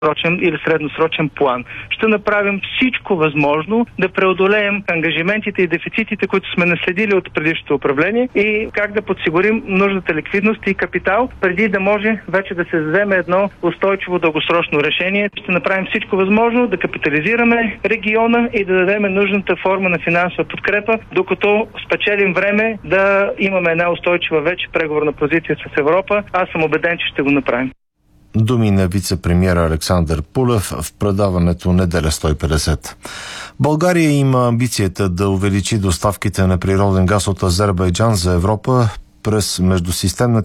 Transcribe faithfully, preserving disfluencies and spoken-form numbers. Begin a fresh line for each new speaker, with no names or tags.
срочен или средносрочен план. Ще направим всичко възможно да преодолеем ангажиментите и дефицитите, които сме наследили от предишното управление, и как да подсигурим нужната ликвидност и капитал, преди да може вече да се вземе едно устойчиво дългосрочно решение. Ще направим всичко възможно да капитализираме региона и да дадем нужната форма на финансова подкрепа, докато спечелим време да имаме една устойчива вече преговорна позиция с Европа. Аз съм убеден, че ще го направим.
Думи на вице-премиера Александър Пулев в предаването Неделя сто и петдесет. България има амбицията да увеличи доставките на природен газ от Азербайджан за Европа през междусистемната